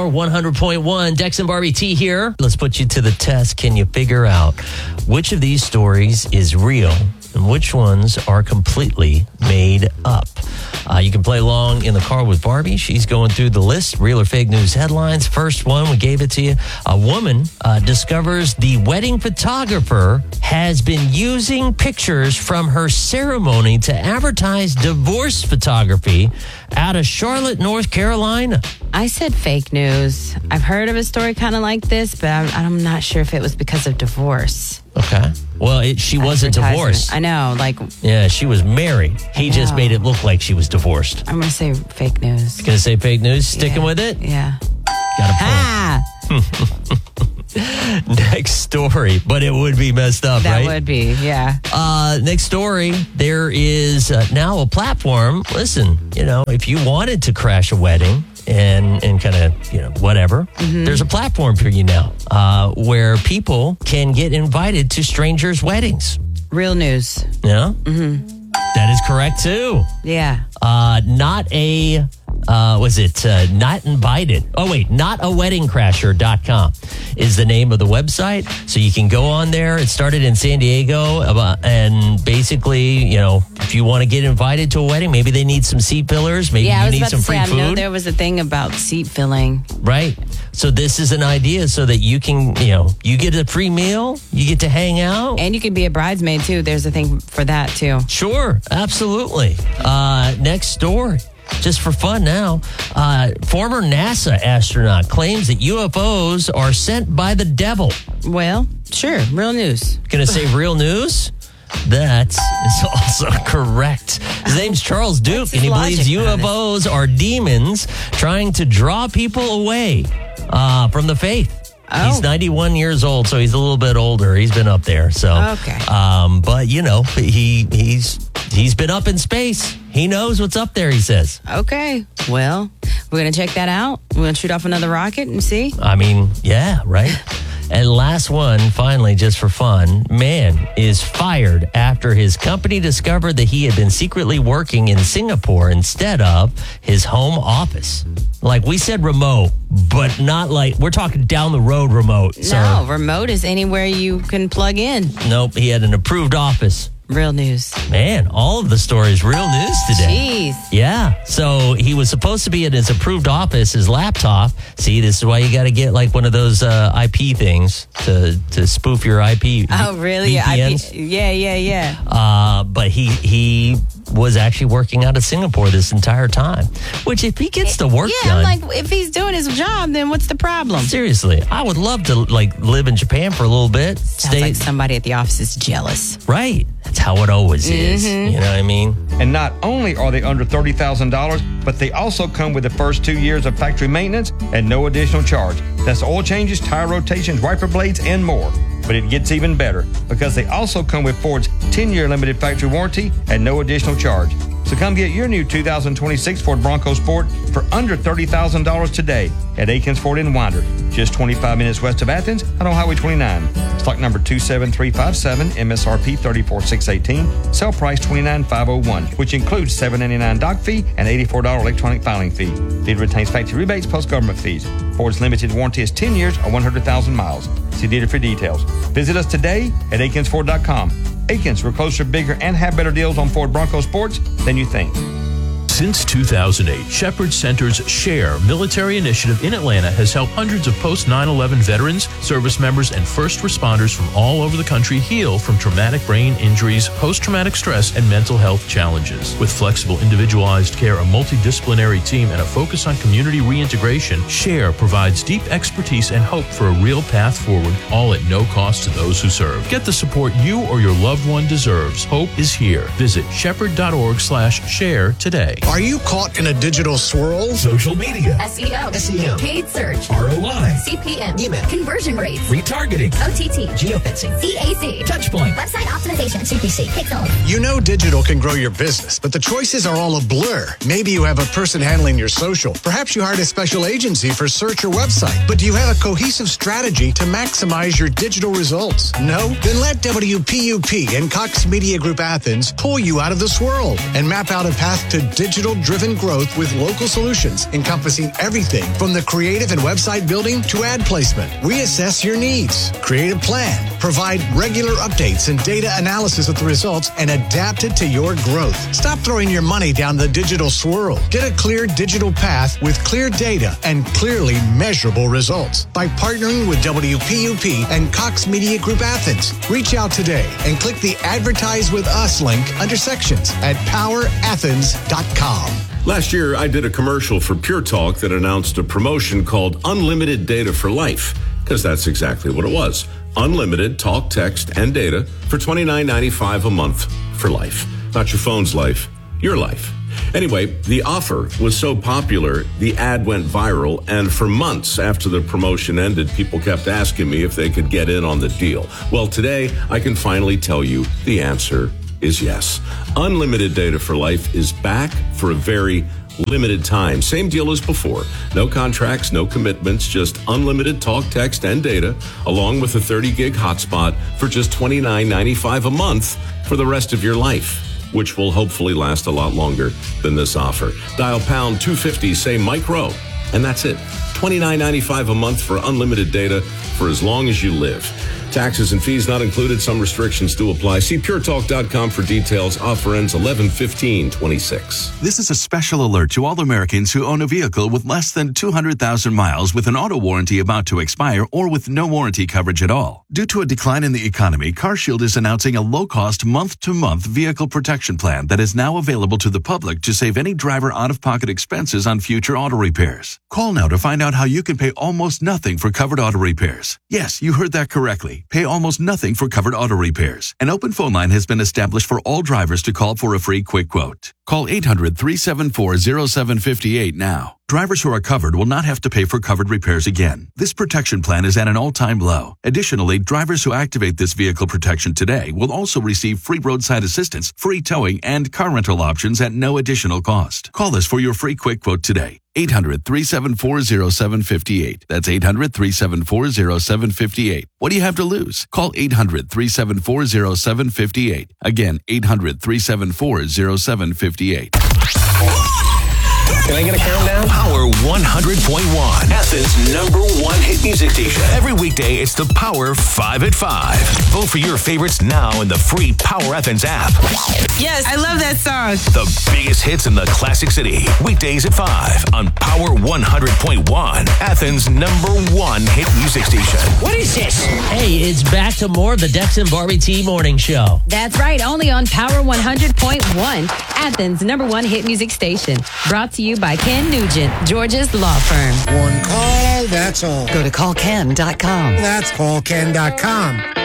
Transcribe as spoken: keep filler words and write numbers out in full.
one hundred point one. Dex and Barbie T here. Let's put you to the test. Can you figure out which of these stories is real and which ones are completely made up? Uh, you can play along in the car with Barbie. She's going through the list, real or fake news headlines. First one, we gave it to you. A woman uh, discovers the wedding photographer has been using pictures from her ceremony to advertise divorce photography out of Charlotte, North Carolina. I said fake news. I've heard of a story kind of like this, but I'm, I'm not sure if it was because of divorce. Okay. Well, it, she wasn't divorced. I know, like... Yeah, she was married. He just made it look like she was divorced. I'm going to say fake news. Going to say fake news? Sticking yeah. with it? Yeah. Got a point. Ah! Next story, but it would be messed up, that right? That would be, yeah. Uh, next story, there is uh, now a platform. Listen, you know, if you wanted to crash a wedding and, and kind of, you know, whatever, mm-hmm. there's a platform for you now uh, where people can get invited to strangers' weddings. Real news. Yeah? Mm-hmm. That is correct, too. Yeah. Uh, not a... Uh, was it uh, Not Invited? Oh, wait, not a wedding crasher dot com is the name of the website. So you can go on there. It started in San Diego. Uh, and basically, you know, if you want to get invited to a wedding, maybe they need some seat fillers. Maybe yeah, you I was need about some to free say, food. I know there was a thing about seat filling. Right. So this is an idea so that you can, you know, you get a free meal, you get to hang out. And you can be a bridesmaid, too. There's a thing for that, too. Sure. Absolutely. Uh, next story. Just for fun now, uh, former NASA astronaut claims that U F Os are sent by the devil. Well, sure, real news. Gonna say real news? That is also correct. His name's Charles Duke, and he believes U F Os are demons trying to draw people away uh, from the faith. Oh. He's ninety-one years old, so he's a little bit older. He's been up there, so okay. Um, but you know, he he's he's been up in space. He knows what's up there, he says. Okay. Well, we're gonna check that out. We're gonna shoot off another rocket and see. I mean, yeah, right. And last one, finally, just for fun, man is fired after his company discovered that he had been secretly working in Singapore instead of his home office. Like we said remote, but not like, we're talking down the road remote, no, sir. No, remote is anywhere you can plug in. Nope, he had an approved office. Real news. Man, all of the stories real news today. Jeez. Yeah. So he was supposed to be at his approved office, his laptop. See, this is why you got to get like one of those uh, I P things to, to spoof your I P. Oh, really? V P Ns. I P, yeah, yeah, yeah. Uh, but he he was actually working out of Singapore this entire time. Which, if he gets the work yeah, done, I'm like, if he's doing his job, then what's the problem? Seriously, I would love to like live in Japan for a little bit. Sounds Stay, like somebody at the office is jealous. Right. That's how it always is. Mm-hmm. You know what I mean? And not only are they under thirty thousand dollars, but they also come with the first two years of factory maintenance at no additional charge. That's oil changes, tire rotations, wiper blades, and more. But it gets even better because they also come with Ford's ten-year limited factory warranty at no additional charge. So come get your new two thousand twenty-six Ford Bronco Sport for under thirty thousand dollars today at Akins Ford in Winder, just twenty-five minutes west of Athens on Highway twenty-nine. Stock number two seven three five seven, M S R P thirty-four thousand six hundred eighteen, sell price twenty-nine thousand five hundred one, which includes seven dollars and ninety-nine cents dock fee and eighty-four dollars electronic filing fee. Dealer retains factory rebates plus government fees. Ford's limited warranty is ten years or one hundred thousand miles. See dealer for details. Visit us today at akins ford dot com. Akins, we're closer, bigger, and have better deals on Ford Bronco Sports than you think. Since two thousand eight, Shepherd Center's SHARE military initiative in Atlanta has helped hundreds of post nine eleven veterans, service members, and first responders from all over the country heal from traumatic brain injuries, post-traumatic stress, and mental health challenges. With flexible, individualized care, a multidisciplinary team, and a focus on community reintegration, SHARE provides deep expertise and hope for a real path forward, all at no cost to those who serve. Get the support you or your loved one deserves. Hope is here. Visit shepherd.org slash share today. Are you caught in a digital swirl? Social media, S E O, S E M, paid search, R O I, C P M, email, conversion rates, retargeting, O T T, geofencing, C A C, touchpoint, website optimization, C P C, pixel. You know digital can grow your business, but the choices are all a blur. Maybe you have a person handling your social. Perhaps you hired a special agency for search or website. But do you have a cohesive strategy to maximize your digital results? No? Then let W P U P and Cox Media Group Athens pull you out of the swirl and map out a path to digital digital-driven growth with local solutions encompassing everything from the creative and website building to ad placement. We assess your needs, create a plan, provide regular updates and data analysis of the results, and adapt it to your growth. Stop throwing your money down the digital swirl. Get a clear digital path with clear data and clearly measurable results by partnering with W P U P and Cox Media Group Athens. Reach out today and click the Advertise with Us link under sections at power athens dot com. Last year, I did a commercial for Pure Talk that announced a promotion called Unlimited Data for Life, because that's exactly what it was. Unlimited talk, text, and data for twenty-nine ninety-five a month for life. Not your phone's life, your life. Anyway, the offer was so popular, the ad went viral, and for months after the promotion ended, people kept asking me if they could get in on the deal. Well, today, I can finally tell you the answer is yes. Unlimited Data for Life is back for a very limited time. Same deal as before. No contracts, no commitments, just unlimited talk, text, and data, along with a thirty gig hotspot for just twenty-nine ninety-five a month for the rest of your life, which will hopefully last a lot longer than this offer. Dial pound two fifty, say Mike Rowe, and that's it. twenty-nine ninety-five a month for unlimited data for as long as you live. Taxes and fees not included. Some restrictions do apply. See pure talk dot com for details. Offer ends eleven fifteen twenty-six. This is a special alert to all Americans who own a vehicle with less than two hundred thousand miles with an auto warranty about to expire or with no warranty coverage at all. Due to a decline in the economy, CarShield is announcing a low-cost month-to-month vehicle protection plan that is now available to the public to save any driver out-of-pocket expenses on future auto repairs. Call now to find out how you can pay almost nothing for covered auto repairs. Yes, you heard that correctly. Pay almost nothing for covered auto repairs. An open phone line has been established for all drivers to call for a free quick quote. Call eight hundred, three seven four, zero seven five eight now. Drivers who are covered will not have to pay for covered repairs again. This protection plan is at an all-time low. Additionally, drivers who activate this vehicle protection today will also receive free roadside assistance, free towing, and car rental options at no additional cost. Call us for your free quick quote today. eight hundred, three seven four, zero seven five eight. That's eight hundred, three seven four, zero seven five eight. What do you have to lose? Call eight hundred, three seven four, zero seven five eight. Again, eight hundred, three seven four, zero seven five eight. Can I get a countdown? Power one hundred point one, Athens' number one hit music station. Every weekday, it's the Power five at five. Vote for your favorites now in the free Power Athens app. Yes, I love that song. The biggest hits in the Classic City. Weekdays at five on Power one hundred point one, Athens' number one hit music station. What is this? Hey, it's back to more of the Dex and Barbie T Morning Show. That's right, only on Power one hundred point one, Athens' number one hit music station. Brought to you by Ken Nugent, Georgia's law firm. One call, that's all. Go to call ken dot com. That's call ken dot com.